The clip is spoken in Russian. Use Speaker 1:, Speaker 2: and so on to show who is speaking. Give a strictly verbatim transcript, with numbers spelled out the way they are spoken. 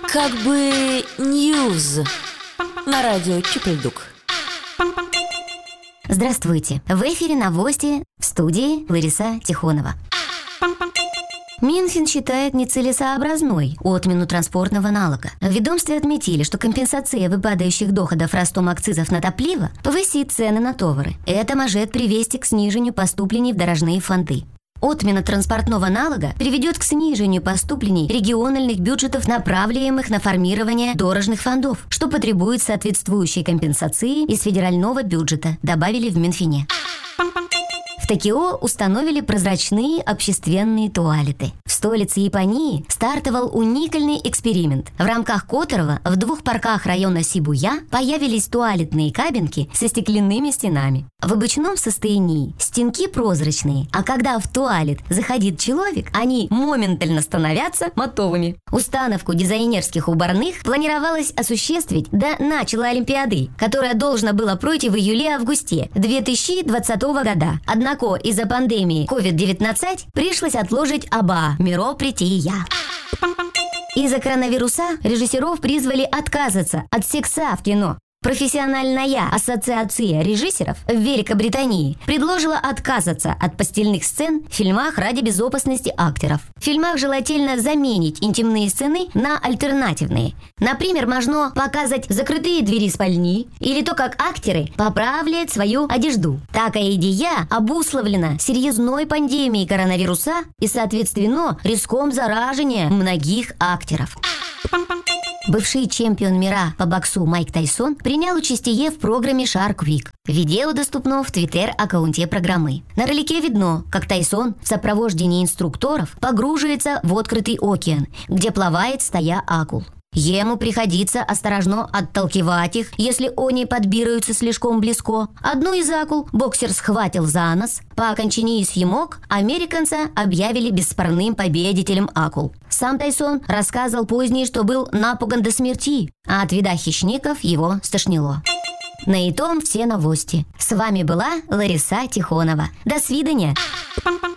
Speaker 1: Как бы ньюз на радио Чипельдук.
Speaker 2: Здравствуйте, в эфире новости, в студии Лариса Тихонова. Минфин считает нецелесообразной отмену транспортного налога. В ведомстве отметили, что компенсация выпадающих доходов ростом акцизов на топливо повысит цены на товары. Это может привести к снижению поступлений в дорожные фонды. Отмена транспортного налога приведет к снижению поступлений региональных бюджетов, направляемых на формирование дорожных фондов, что потребует соответствующей компенсации из федерального бюджета, добавили в Минфине. В Токио установили прозрачные общественные туалеты. В столице Японии стартовал уникальный эксперимент, в рамках которого в двух парках района Сибуя появились туалетные кабинки со стеклянными стенами. В обычном состоянии стенки прозрачные, а когда в туалет заходит человек, они моментально становятся матовыми. Установку дизайнерских уборных планировалось осуществить до начала Олимпиады, которая должна была пройти в июле-августе две тысячи двадцатого года. Однако из-за пандемии ковид девятнадцать пришлось отложить оба мероприятия. Из-за коронавируса режиссеров призвали отказаться от секса в кино. Профессиональная ассоциация режиссеров в Великобритании предложила отказаться от постельных сцен в фильмах ради безопасности актеров. В фильмах желательно заменить интимные сцены на альтернативные. Например, можно показать закрытые двери спальни или то, как актеры поправляют свою одежду. Такая идея обусловлена серьезной пандемией коронавируса и, соответственно, риском заражения многих актеров. Бывший чемпион мира по боксу Майк Тайсон принял участие в программе Shark Week. Видео доступно в твиттер-аккаунте программы. На ролике видно, как Тайсон в сопровождении инструкторов погружается в открытый океан, где плавает стая акул. Ему приходится осторожно отталкивать их, если они подбираются слишком близко. Одну из акул боксер схватил за нос. По окончании съемок американца объявили бесспорным победителем акул. Сам Тайсон рассказал позднее, что был напуган до смерти, а от вида хищников его стошнило. На этом все новости. С вами была Лариса Тихонова. До свидания.